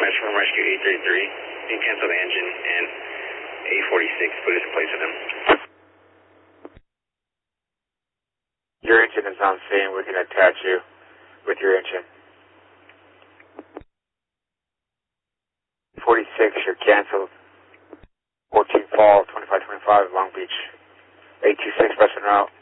dispatch from rescue 833. You can cancel the engine and A46, put it in place of them. Your engine is on scene. We can attach you with your engine. 46, you're canceled. 14 Fall, 2525, Long Beach. 826, pressing route.